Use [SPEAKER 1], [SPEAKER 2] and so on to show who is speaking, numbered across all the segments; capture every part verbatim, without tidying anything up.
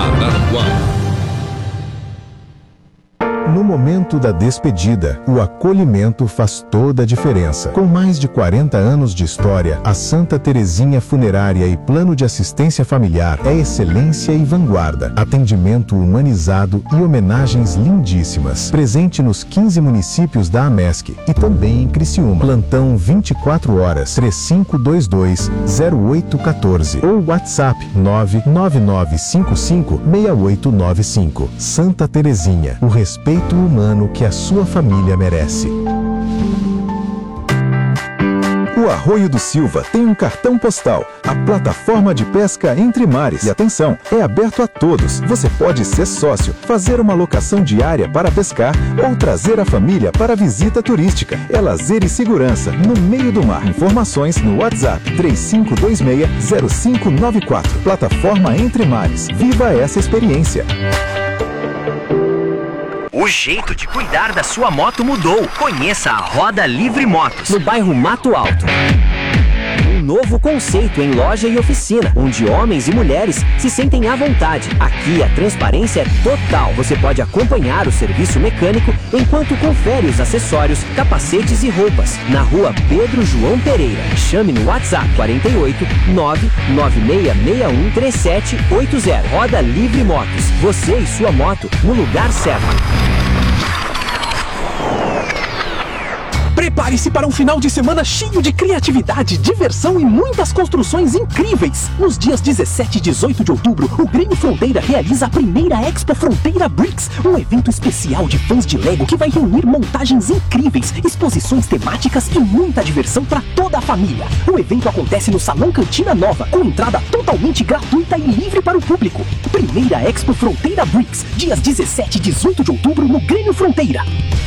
[SPEAKER 1] Araranguá.
[SPEAKER 2] No momento da despedida, o acolhimento faz toda a diferença. Com mais de quarenta anos de história, a Santa Terezinha Funerária e Plano de Assistência Familiar é excelência e vanguarda. Atendimento humanizado e homenagens lindíssimas. Presente nos quinze municípios da AMESC e também em Criciúma. Plantão vinte e quatro horas, três cinco dois dois, zero oito um quatro ou WhatsApp nove nove nove cinco cinco, seis oito nove cinco. Santa Terezinha, o respeito humano que a sua família merece.
[SPEAKER 3] O Arroio do Silva tem um cartão postal, a plataforma de pesca Entre Mares. E atenção, é aberto a todos. Você pode ser sócio, fazer uma locação diária para pescar ou trazer a família para visita turística. É lazer e segurança no meio do mar. Informações no WhatsApp três cinco dois seis, zero cinco nove quatro. Plataforma Entre Mares. Viva essa experiência.
[SPEAKER 4] O jeito de cuidar da sua moto mudou. Conheça a Roda Livre Motos, no bairro Mato Alto. Um novo conceito em loja e oficina, onde homens e mulheres se sentem à vontade. Aqui a transparência é total. Você pode acompanhar o serviço mecânico enquanto confere os acessórios, capacetes e roupas. Na rua Pedro João Pereira. Chame no WhatsApp quarenta e oito, nove nove seis seis um, três sete oito zero. Roda Livre Motos. Você e sua moto no lugar certo.
[SPEAKER 5] Prepare-se para um final de semana cheio de criatividade, diversão e muitas construções incríveis. Nos dias dezessete e dezoito de outubro, o Grêmio Fronteira realiza a primeira Expo Fronteira Bricks, um evento especial de fãs de Lego que vai reunir montagens incríveis, exposições temáticas e muita diversão para toda a família. O evento acontece no Salão Cantina Nova, com entrada totalmente gratuita e livre para o público. Primeira Expo Fronteira Bricks, dias dezessete e dezoito de outubro no Grêmio Fronteira.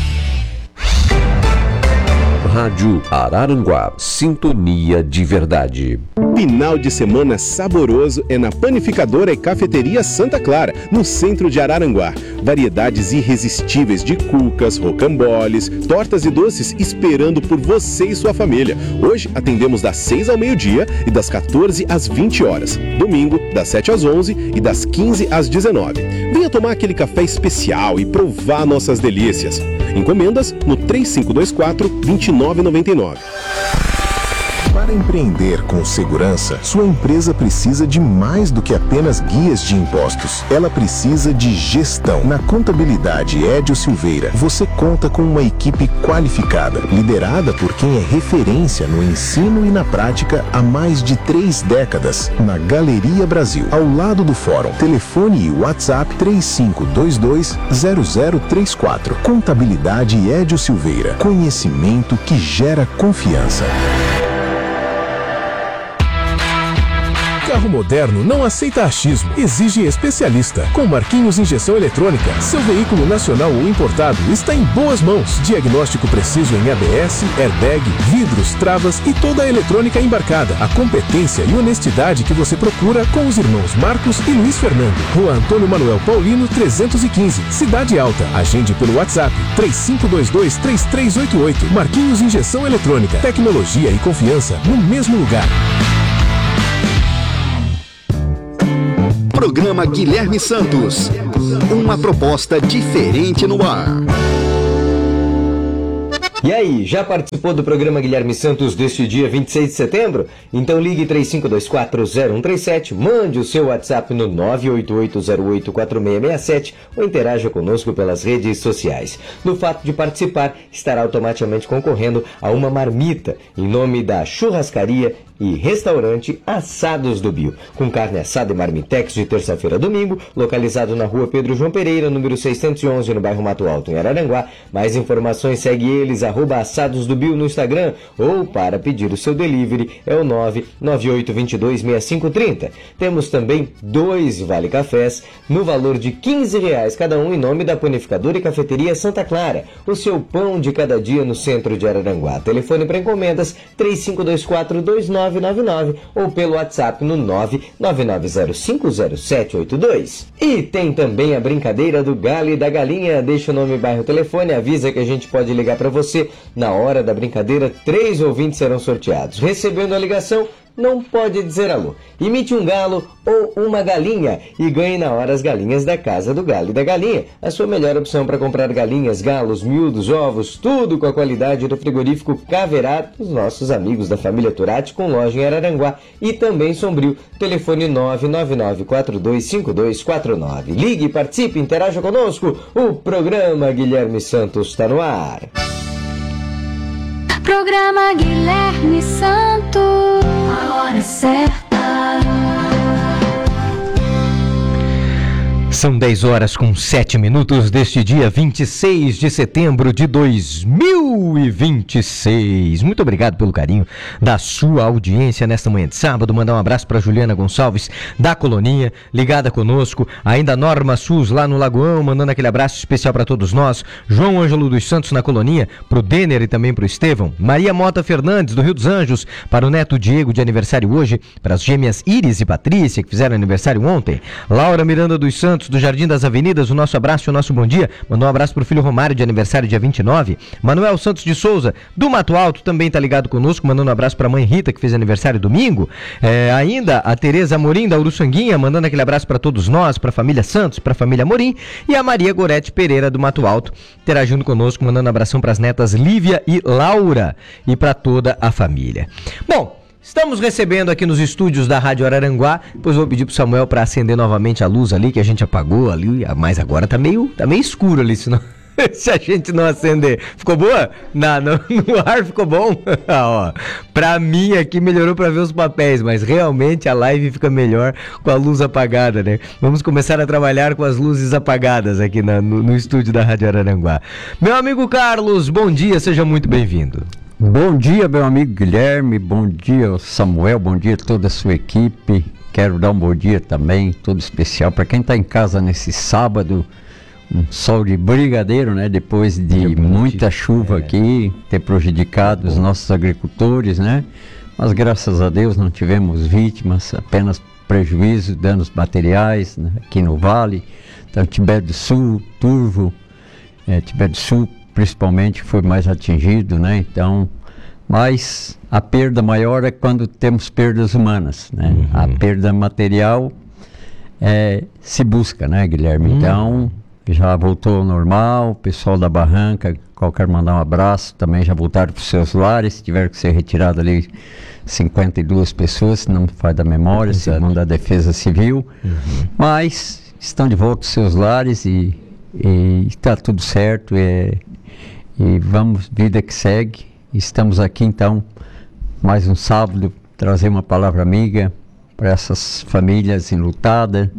[SPEAKER 1] Rádio Araranguá, sintonia de verdade.
[SPEAKER 6] Final de semana saboroso é na Panificadora e Cafeteria Santa Clara, no centro de Araranguá. Variedades irresistíveis de cucas, rocamboles, tortas e doces esperando por você e sua família. Hoje atendemos das seis ao meio-dia e das quatorze às vinte horas. Domingo, das sete às onze e das quinze às dezenove. Venha tomar aquele café especial e provar nossas delícias. Encomendas no três cinco dois quatro, dois nove nove nove.
[SPEAKER 2] Para empreender com segurança, sua empresa precisa de mais do que apenas guias de impostos. Ela precisa de gestão. Na Contabilidade Edio Silveira, você conta com uma equipe qualificada, liderada por quem é referência no ensino e na prática há mais de três décadas. Na Galeria Brasil, ao lado do Fórum. Telefone e WhatsApp três cinco dois dois, zero zero três quatro. Contabilidade Edio Silveira. Conhecimento que gera confiança.
[SPEAKER 7] Carro moderno não aceita achismo, exige especialista. Com Marquinhos Injeção Eletrônica, seu veículo nacional ou importado está em boas mãos. Diagnóstico preciso em A B S, airbag, vidros, travas e toda a eletrônica embarcada. A competência e honestidade que você procura com os irmãos Marcos e Luiz Fernando. Rua Antônio Manuel Paulino, trezentos e quinze, Cidade Alta. Agende pelo WhatsApp três cinco dois dois, três três oito oito. Marquinhos Injeção Eletrônica. Tecnologia e confiança no mesmo lugar.
[SPEAKER 8] Programa Guilherme Santos. Uma proposta diferente no ar.
[SPEAKER 9] E aí, já participou do programa Guilherme Santos deste dia vinte e seis de setembro? Então ligue três cinco dois quatro, zero um três sete, mande o seu WhatsApp no nove oito oito zero oito quatro seis seis sete ou interaja conosco pelas redes sociais. No fato de participar, estará automaticamente concorrendo a uma marmita em nome da Churrascaria e Restaurante Assados do Bio, com carne assada e marmitex de terça-feira a domingo, localizado na rua Pedro João Pereira, número seiscentos e onze, no bairro Mato Alto, em Araranguá. Mais informações, segue eles, arroba Assados do Bio no Instagram, ou para pedir o seu delivery é o nove nove oito dois dois, seis cinco três zero. Temos também dois vale-cafés no valor de quinze reais cada um, em nome da Panificadora e Cafeteria Santa Clara, o seu pão de cada dia no centro de Araranguá. Telefone para encomendas três cinco dois quatro, dois nove nove nove ou pelo WhatsApp no nove nove nove zero cinco zero sete oito dois. E tem também a brincadeira do Galo e da Galinha. Deixa o nome, bairro, telefone, avisa que a gente pode ligar para você. Na hora da brincadeira, três ouvintes serão sorteados. Recebendo a ligação, não pode dizer alô. Imite um galo ou uma galinha e ganhe na hora as galinhas da Casa do Galo e da Galinha. A sua melhor opção para comprar galinhas, galos, miúdos, ovos, tudo com a qualidade do frigorífico Caverá dos nossos amigos da família Turati, com loja em Araranguá e também Sombrio. Telefone nove nove nove quatro dois cinco dois quatro nove. Ligue, participe, interaja conosco. O programa Guilherme Santos está no ar.
[SPEAKER 10] Programa Guilherme Santos, a hora certa.
[SPEAKER 11] São dez horas com sete minutos deste dia vinte e seis de setembro de dois mil e vinte e seis. Muito obrigado pelo carinho da sua audiência nesta manhã de sábado. Mandar um abraço para Juliana Gonçalves da Coloninha, ligada conosco. Ainda Norma Sus lá no Lagoão, mandando aquele abraço especial para todos nós. João Ângelo dos Santos na Coloninha, pro Denner e também pro Estevão. Maria Mota Fernandes do Rio dos Anjos, para o neto Diego de aniversário hoje, para as gêmeas Iris e Patrícia que fizeram aniversário ontem. Laura Miranda dos Santos do Jardim das Avenidas, o nosso abraço e o nosso bom dia. Mandou um abraço pro filho Romário de aniversário dia vinte e nove. Manuel Santos de Souza do Mato Alto também tá ligado conosco, mandando um abraço pra mãe Rita que fez aniversário domingo. É, ainda a Tereza Amorim da Uruçanguinha, mandando aquele abraço para todos nós, pra família Santos, pra família Amorim, e a Maria Gorete Pereira do Mato Alto interagindo conosco, mandando um abração pras netas Lívia e Laura e pra toda a família. Bom, estamos recebendo aqui nos estúdios da Rádio Araranguá. Depois vou pedir pro Samuel para acender novamente a luz ali, que a gente apagou ali, mas agora tá meio, tá meio escuro ali, senão, se a gente não acender. Ficou boa? Não, no, no ar ficou bom? Ó, pra mim aqui melhorou para ver os papéis, mas realmente a live fica melhor com a luz apagada, né? Vamos começar a trabalhar com as luzes apagadas aqui na, no, no estúdio da Rádio Araranguá. Meu amigo Carlos, bom dia, seja muito bem-vindo.
[SPEAKER 12] Bom dia, meu amigo Guilherme, bom dia Samuel, bom dia a toda a sua equipe. Quero dar um bom dia também, todo especial, para quem está em casa nesse sábado, um sol de brigadeiro, né? Depois de muita chuva é. aqui, ter prejudicado os nossos agricultores, né? Mas graças a Deus não tivemos vítimas, apenas prejuízo, danos materiais, né? Aqui no Vale, então Tibete do Sul, Turvo, é, Tibete do Sul, principalmente foi mais atingido, né? Então, mas a perda maior é quando temos perdas humanas, né? Uhum. A perda material é, se busca, né, Guilherme? Uhum. Então, já voltou ao normal, o pessoal da Barranca, qualquer mandar um abraço, também já voltaram para os seus lares, tiveram que ser retirado ali cinquenta e duas pessoas, se não me falha da memória, Exato. segundo a Defesa Civil, uhum. mas estão de volta aos seus lares e está tudo certo, é, e vamos, vida que segue. Estamos aqui então, mais um sábado, trazer uma palavra amiga para essas famílias enlutadas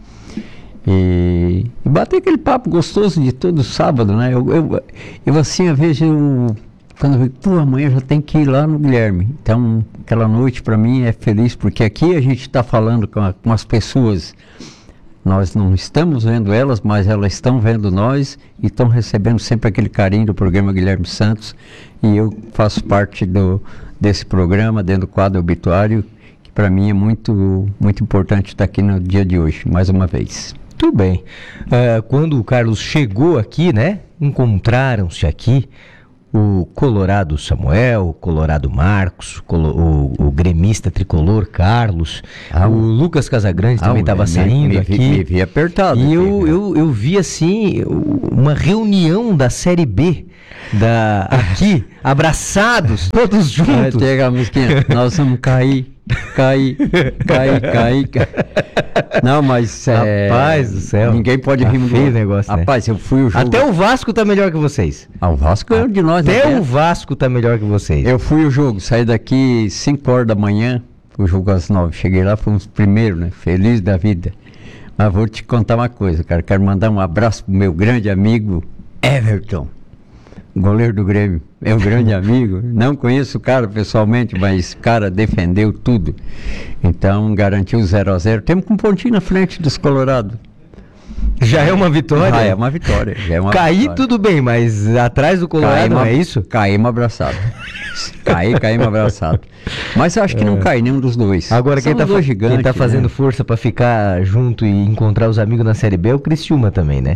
[SPEAKER 12] e, e bater aquele papo gostoso de todo sábado, né? Eu, eu, eu assim, eu vejo, eu, quando eu vejo, pô, amanhã já tem que ir lá no Guilherme. Então, aquela noite para mim é feliz, porque aqui a gente está falando com, a, com as pessoas. Nós não estamos vendo elas, mas elas estão vendo nós e estão recebendo sempre aquele carinho do programa Guilherme Santos. E eu faço parte do, desse programa, dentro do quadro obituário, que para mim é muito, muito importante estar aqui no dia de hoje, mais uma vez.
[SPEAKER 11] Tudo bem. Uh, quando o Carlos chegou aqui, né, encontraram-se aqui o Colorado Samuel, o Colorado Marcos, colo, o, o gremista tricolor Carlos, ah, o Lucas Casagrande ah, também estava saindo me, aqui.
[SPEAKER 12] Me, me vi apertado.
[SPEAKER 11] E eu, eu, eu vi assim, uma reunião da Série B, da, aqui, abraçados, todos juntos.
[SPEAKER 12] Vai ter a musiquinha, nós vamos cair, cair, cair, cair, cair. Não, mas
[SPEAKER 11] rapaz é, do céu,
[SPEAKER 12] ninguém pode
[SPEAKER 11] tá
[SPEAKER 12] rir muito.
[SPEAKER 11] Negócio,
[SPEAKER 12] rapaz, né? Eu fui o jogo.
[SPEAKER 11] Até o Vasco tá melhor que vocês.
[SPEAKER 12] Ah, o Vasco é de nós.
[SPEAKER 11] Até o Vasco tá melhor que vocês.
[SPEAKER 12] Eu fui o jogo, saí daqui cinco horas da manhã, o jogo às nove. Cheguei lá, fomos primeiro, né? Feliz da vida. Mas vou te contar uma coisa, cara. Quero mandar um abraço pro meu grande amigo Everton, goleiro do Grêmio. É um grande amigo. Não conheço o cara pessoalmente, mas o cara defendeu tudo. Então garantiu zero a zero. Temos com um pontinho na frente dos Colorado.
[SPEAKER 11] Já é uma vitória?
[SPEAKER 12] Já é uma vitória. Já é uma
[SPEAKER 11] Cair
[SPEAKER 12] vitória.
[SPEAKER 11] Tudo bem, mas atrás do Colorado não é isso?
[SPEAKER 12] Caímos abraçado. Caí, caímos abraçado. Mas eu acho que é. não cai nenhum dos dois.
[SPEAKER 11] Agora quem tá, gigantes, quem tá fazendo né? força para ficar junto e encontrar os amigos na Série B é o Criciúma também, né?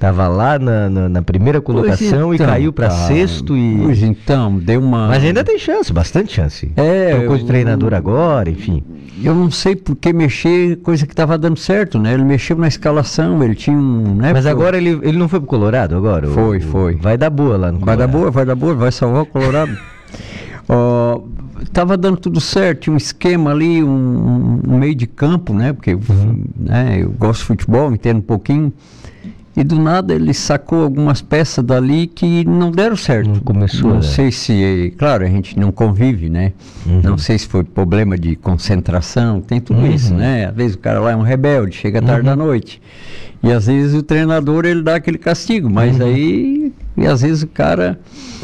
[SPEAKER 11] Tava lá na, na, na primeira colocação então, e caiu para tá. sexto e...
[SPEAKER 12] Pois então, deu uma...
[SPEAKER 11] Mas ainda tem chance, bastante chance.
[SPEAKER 12] É...
[SPEAKER 11] Trocou de treinador eu, agora, enfim.
[SPEAKER 12] Eu não sei por que mexer, coisa que estava dando certo, né? Ele mexeu na escalação, ele tinha um... Né,
[SPEAKER 11] Mas
[SPEAKER 12] pro...
[SPEAKER 11] agora ele, ele não foi pro Colorado agora?
[SPEAKER 12] Foi,
[SPEAKER 11] o,
[SPEAKER 12] foi.
[SPEAKER 11] Vai dar boa lá no Colorado.
[SPEAKER 12] Vai dar boa, vai dar boa, vai salvar o Colorado. Ó... Tava dando tudo certo, tinha um esquema ali, um, um meio de campo, né? Porque uhum. né, eu gosto de futebol, entendo um pouquinho. E do nada ele sacou algumas peças dali que não deram certo.
[SPEAKER 11] Não começou.
[SPEAKER 12] Não
[SPEAKER 11] né?
[SPEAKER 12] sei se, claro, a gente não convive, né? Uhum. Não sei se foi problema de concentração, tem tudo uhum. isso, né? Às vezes o cara lá é um rebelde, chega tarde uhum. da noite. E às vezes o treinador ele dá aquele castigo, mas uhum. aí, e às vezes o cara...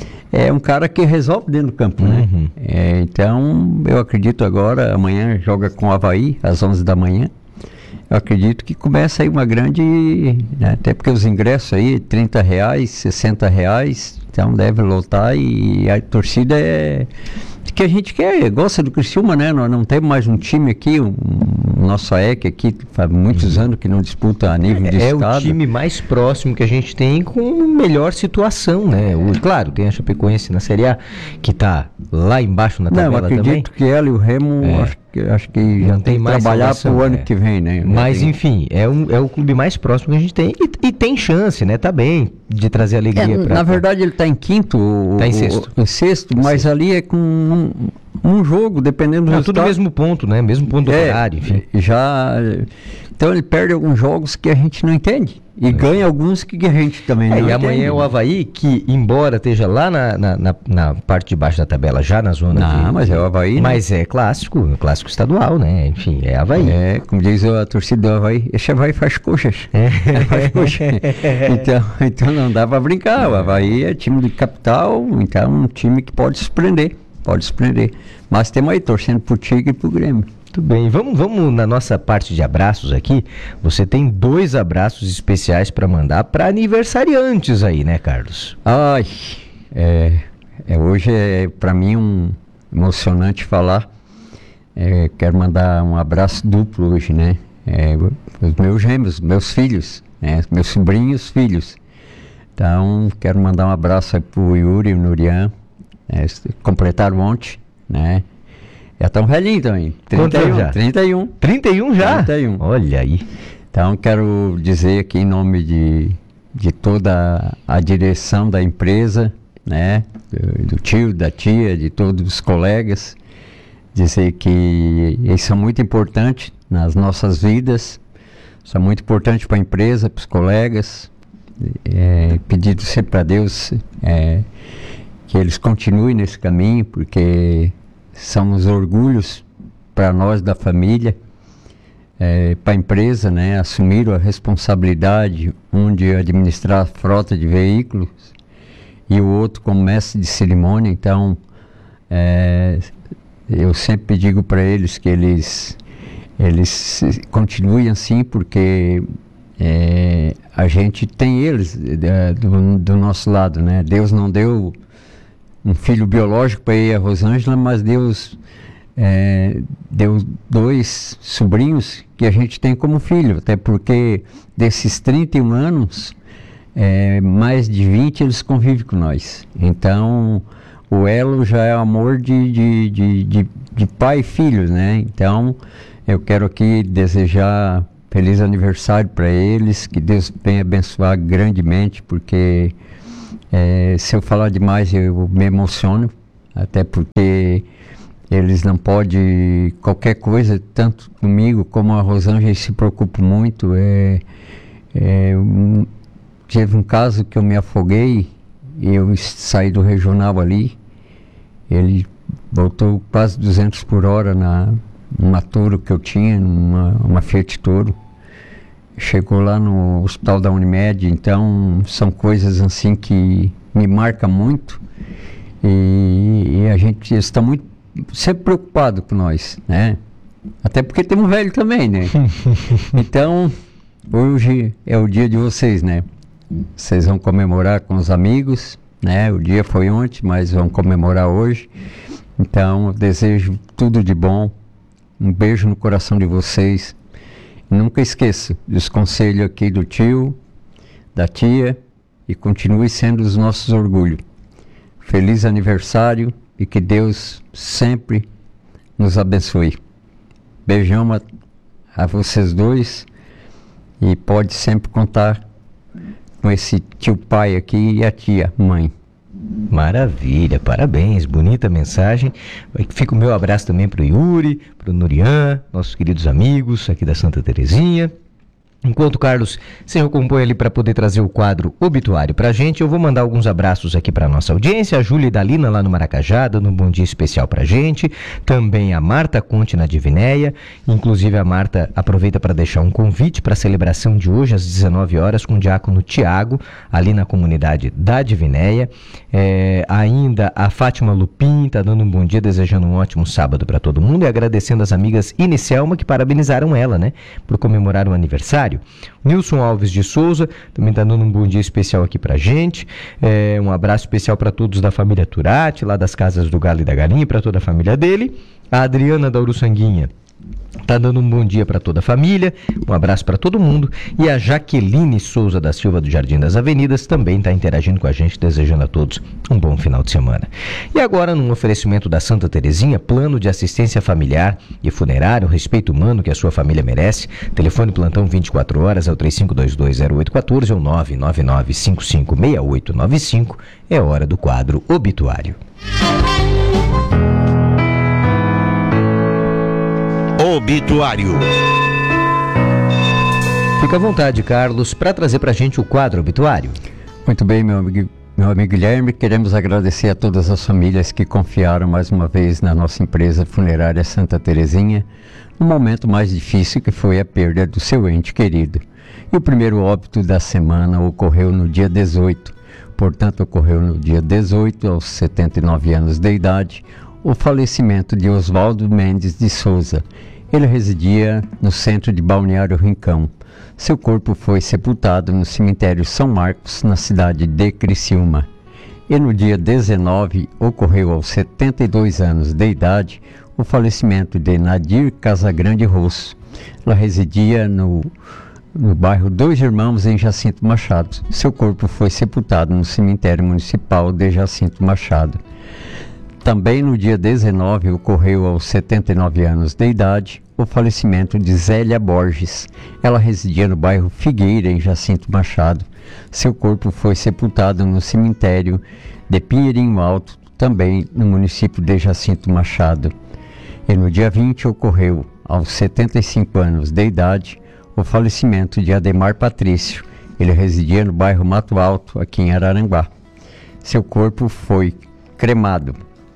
[SPEAKER 12] É um cara que resolve dentro do campo, né?
[SPEAKER 11] Uhum.
[SPEAKER 12] É, então, eu acredito agora, amanhã joga com o Avaí, às onze da manhã. Eu acredito que começa aí uma grande... Né? Até porque os ingressos aí, trinta reais, sessenta reais, então deve lotar e a torcida é... que a gente quer, gosta do Criciúma, né? Nós não temos mais um time aqui, o um, um, nosso A E C aqui, faz muitos uhum. anos que não disputa a nível de
[SPEAKER 11] é
[SPEAKER 12] estado.
[SPEAKER 11] É o time mais próximo que a gente tem com melhor situação, né? O, claro, tem a Chapecoense na Série A, que está lá embaixo na tabela
[SPEAKER 12] também. Não, eu acredito
[SPEAKER 11] também.
[SPEAKER 12] que ela e o Remo, é. acho, que, acho que já tem que trabalhar para o ano é. que vem, né?
[SPEAKER 11] Mas,
[SPEAKER 12] tem...
[SPEAKER 11] enfim, é, um, é o clube mais próximo que a gente tem e, e tem chance, né? Tá bem de trazer alegria
[SPEAKER 12] é,
[SPEAKER 11] para...
[SPEAKER 12] Na verdade, ele está em quinto,
[SPEAKER 11] está em sexto,
[SPEAKER 12] o, em sexto mas sexto. ali é com... Um, um jogo, dependendo do
[SPEAKER 11] Não,
[SPEAKER 12] resultado.
[SPEAKER 11] Tudo mesmo ponto, né? Mesmo ponto do
[SPEAKER 12] é,
[SPEAKER 11] horário, enfim.
[SPEAKER 12] Já... Então ele perde alguns jogos que a gente não entende. E é. ganha alguns que a gente também é, não
[SPEAKER 11] e
[SPEAKER 12] entende.
[SPEAKER 11] E amanhã é o Avaí, que embora esteja lá na, na, na, na parte de baixo da tabela, já na zona...
[SPEAKER 12] Não,
[SPEAKER 11] de,
[SPEAKER 12] mas é o Avaí.
[SPEAKER 11] Mas né? é clássico, clássico estadual, né? Enfim, é Avaí.
[SPEAKER 12] É, como diz a torcida do Avaí, esse Avaí faz coxas. É. faz coxas. então, então não dá para brincar. O Avaí é time de capital, então é um time que pode surpreender. Pode surpreender. Mas temos aí torcendo pro Tigre e pro Grêmio.
[SPEAKER 11] Muito bem, vamos, vamos na nossa parte de abraços aqui. Você tem dois abraços especiais para mandar para aniversariantes aí, né, Carlos?
[SPEAKER 12] Ai, é, é, hoje é para mim um emocionante falar. É, quero mandar um abraço duplo hoje, né? É, os meus gêmeos, meus filhos, né? Meus sobrinhos, filhos. Então, quero mandar um abraço aí pro Yuri e o Nurian. É, completaram ontem, né? Já estão velhinhos também. trinta e um,
[SPEAKER 11] já?
[SPEAKER 12] trinta e um.
[SPEAKER 11] trinta e um já?
[SPEAKER 12] trinta e um.
[SPEAKER 11] Olha aí.
[SPEAKER 12] Então, quero dizer aqui em nome de, de toda a direção da empresa, né? Do, do tio, da tia, de todos os colegas, dizer que eles são muito importantes nas nossas vidas, são muito importantes para a empresa, para os colegas. É, pedido sempre para Deus é, que eles continuem nesse caminho, porque são os orgulhos para nós da família, é, para a empresa, né, assumiram a responsabilidade, um de administrar a frota de veículos e o outro como mestre de cerimônia. Então, é, eu sempre digo para eles que eles, eles continuem assim, porque é, a gente tem eles é, do, do nosso lado, né? Deus não deu um filho biológico para ir a Rosângela, mas Deus é, deu dois sobrinhos que a gente tem como filho, até porque desses trinta e um anos, é, mais de vinte eles convivem com nós. Então, o elo já é amor de, de, de, de, de pai e filho, né? Então, eu quero aqui desejar feliz aniversário para eles, que Deus venha abençoar grandemente, porque É, se eu falar demais eu me emociono, até porque eles não podem qualquer coisa, tanto comigo como a Rosângela se preocupa muito. É, é, um, teve um caso que eu me afoguei e eu saí do regional ali, ele voltou quase duzentos por hora na, numa Toro que eu tinha, numa uma Fiat Toro. Chegou lá no hospital da Unimed. Então são coisas assim que me marcam muito e, e a gente está muito sempre preocupado com nós, né? Até porque temos velho também, né? Então hoje é o dia de vocês, né? Vocês vão comemorar com os amigos, né? O dia foi ontem, mas vão comemorar hoje. Então eu desejo tudo de bom, um beijo no coração de vocês. Nunca esqueça dos conselhos aqui do tio, da tia e continue sendo os nossos orgulhos. Feliz aniversário e que Deus sempre nos abençoe. Beijão a, a vocês dois e pode sempre contar com esse tio pai aqui e a tia mãe.
[SPEAKER 11] Maravilha, parabéns, bonita mensagem. Fica o meu abraço também para o Yuri, para o Nurian, nossos queridos amigos aqui da Santa Terezinha. Enquanto o Carlos se recompõe ali para poder trazer o quadro obituário para a gente, eu vou mandar alguns abraços aqui para a nossa audiência. A Júlia e Dalina lá no Maracajá, dando um bom dia especial para a gente. Também a Marta Conte na Divinéia. Inclusive a Marta aproveita para deixar um convite para a celebração de hoje às dezenove horas com o diácono Tiago, ali na comunidade da Divinéia. É, ainda a Fátima Lupin está dando um bom dia, desejando um ótimo sábado para todo mundo e agradecendo as amigas Ine e Selma que parabenizaram ela, né, por comemorar o aniversário. Nilson Alves de Souza também está dando um bom dia especial aqui pra gente. É, um abraço especial para todos da família Turati, lá das Casas do Galo e da Galinha, e para toda a família dele. A Adriana da Uruçanguinha está dando um bom dia para toda a família, um abraço para todo mundo. E a Jaqueline Souza da Silva do Jardim das Avenidas também está interagindo com a gente, desejando a todos um bom final de semana. E agora, num oferecimento da Santa Terezinha, plano de assistência familiar e funerário, respeito humano que a sua família merece. Telefone plantão vinte e quatro horas é o três cinco dois dois zero oito um quatro ou nove nove nove cinco cinco seis oito nove cinco. É hora do quadro obituário.
[SPEAKER 1] Obituário.
[SPEAKER 11] Fica à vontade, Carlos, para trazer para a gente o quadro obituário.
[SPEAKER 12] Muito bem, meu amigo, meu amigo Guilherme, queremos agradecer a todas as famílias que confiaram mais uma vez na nossa empresa funerária Santa Terezinha, no momento mais difícil que foi a perda do seu ente querido. E o primeiro óbito da semana ocorreu no dia dezoito, portanto ocorreu no dia dezoito, aos setenta e nove anos de idade, o falecimento de Oswaldo Mendes de Souza. Ele residia no centro de Balneário Rincão. Seu corpo foi sepultado no cemitério São Marcos, na cidade de Criciúma. E no dia dezenove, ocorreu aos setenta e dois anos de idade, o falecimento de Nadir Casagrande Rosso. Ela residia no, no bairro Dois Irmãos, em Jacinto Machado. Seu corpo foi sepultado no cemitério municipal de Jacinto Machado. Também no dia dezenove, ocorreu aos setenta e nove anos de idade, o falecimento de Zélia Borges. Ela residia no bairro Figueira, em Jacinto Machado. Seu corpo foi sepultado no cemitério de Pinheirinho Alto, também no município de Jacinto Machado. E no dia vinte, ocorreu, aos setenta e cinco anos de idade, o falecimento de Ademar Patrício. Ele residia no bairro Mato Alto, aqui em Araranguá. Seu corpo foi cremado.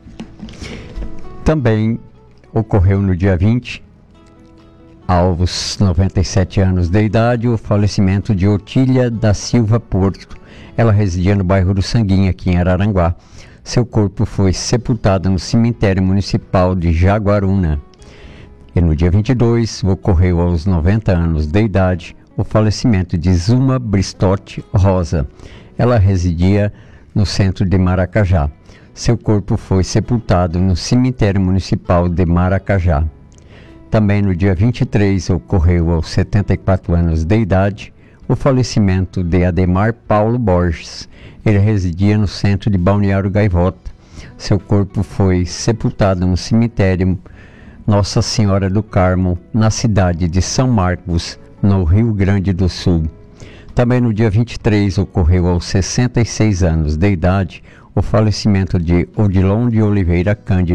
[SPEAKER 12] Também ocorreu no dia vinte, aos noventa e sete anos de idade, o falecimento de Otília da Silva Porto. Ela residia no bairro do Sanguinho, aqui em Araranguá. Seu corpo foi sepultado no cemitério municipal de Jaguaruna. E no dia vinte e dois, ocorreu aos noventa anos de idade, o falecimento de Zuma Bristotti Rosa. Ela residia no centro de Maracajá. Seu corpo foi sepultado no cemitério municipal de Maracajá. Também no dia vinte e três, ocorreu aos setenta e quatro anos de idade, o falecimento de Ademar Paulo Borges. Ele residia no centro de Balneário Gaivota. Seu corpo foi sepultado no cemitério Nossa Senhora do Carmo, na cidade de São Marcos, no Rio Grande do Sul. Também no dia vinte e três, ocorreu aos sessenta e seis anos de idade, o falecimento de Odilon de Oliveira Cândido